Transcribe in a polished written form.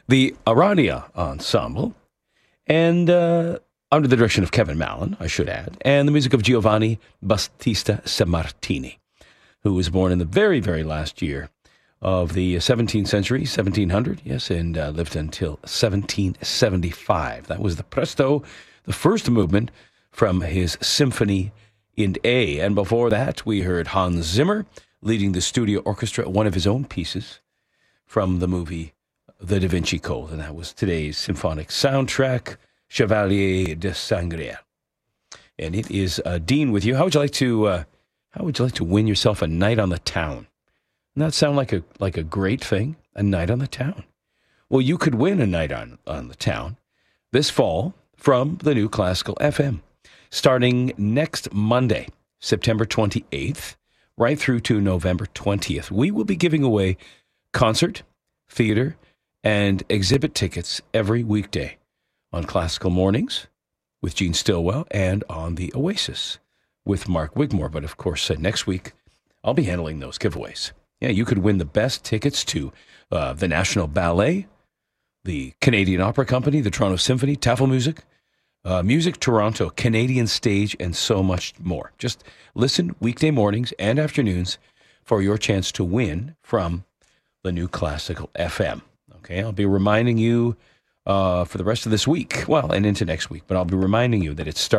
the Aradia Ensemble, and under the direction of Kevin Mallon, I should add, and the music of Giovanni Battista Sammartini, who was born in the very, very last year of the 17th century, 1700, yes, and lived until 1775. That was the Presto, the first movement from his Symphony in A. And before that, we heard Hans Zimmer leading the studio orchestra, one of his own pieces from the movie The Da Vinci Code. And that was today's symphonic soundtrack, Chevalier de Sangria. And it is Dean with you. How would you like to win yourself a night on the town? Doesn't that sound like a great thing? A night on the town. Well, you could win a night on the town this fall from the new Classical FM. Starting next Monday, September 28th, right through to November 20th, we will be giving away concert, theater, and exhibit tickets every weekday on Classical Mornings with Gene Stillwell and on the Oasis with Mark Wigmore. But of course, next week, I'll be handling those giveaways. Yeah, you could win the best tickets to the National Ballet, the Canadian Opera Company, the Toronto Symphony, Tafelmusik, Music Toronto, Canadian Stage, and so much more. Just listen weekday mornings and afternoons for your chance to win from the new Classical FM. Okay, I'll be reminding you for the rest of this week, well, and into next week, but I'll be reminding you that it starts